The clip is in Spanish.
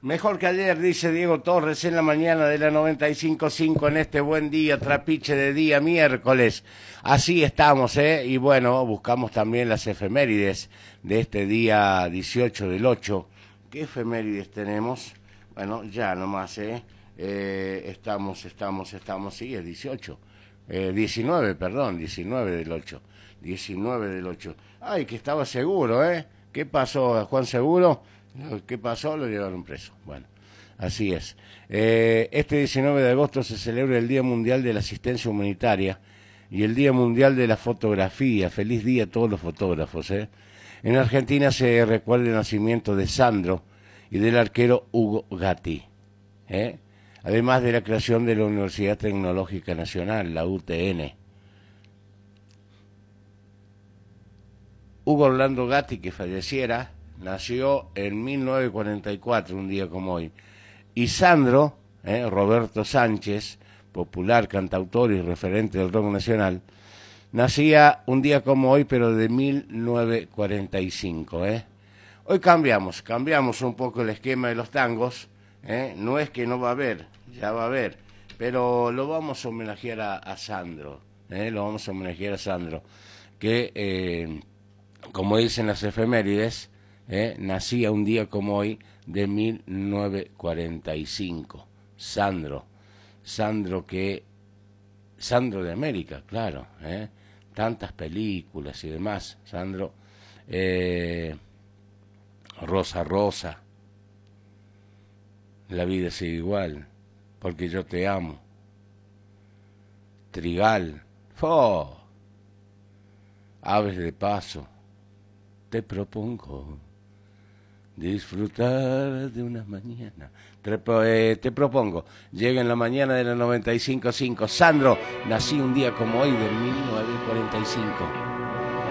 Mejor que ayer, dice Diego Torres en la mañana de la 95.5 en este buen día, trapiche de día miércoles. Así estamos, ¿eh? Y bueno, buscamos también las efemérides de este día 18 del 8. ¿Qué efemérides tenemos? Bueno, ya nomás, ¿eh? Estamos, sí, es 18. 19, perdón, 19 del 8. 19 del 8. Ay, que estaba seguro, ¿eh? ¿Qué pasó, Juan Seguro? ¿Qué pasó? Lo llevaron preso. Bueno, así es. Este 19 de agosto se celebra el Día Mundial de la Asistencia Humanitaria y el Día Mundial de la Fotografía. Feliz día a todos los fotógrafos, ¿eh? En Argentina se recuerda el nacimiento de Sandro y del arquero Hugo Gatti, ¿eh? Además de la creación de la Universidad Tecnológica Nacional, la UTN. Hugo Orlando Gatti, que falleciera, nació en 1944, un día como hoy. Y Sandro, Roberto Sánchez, popular cantautor y referente del rock nacional, nacía un día como hoy, pero de 1945. Hoy cambiamos un poco el esquema de los tangos. No es que no va a haber, ya va a haber, pero lo vamos a homenajear a Sandro. Lo vamos a homenajear a Sandro, que, como dicen las efemérides, nacía un día como hoy de 1945. Sandro de América, claro, tantas películas y demás. Sandro, Rosa Rosa, La vida sigue igual, Porque yo te amo, Trigal, Aves de paso, Te propongo disfrutar de una mañana. Te propongo, llega en la mañana de la 95.5. Sandro, nací un día como hoy de 1945.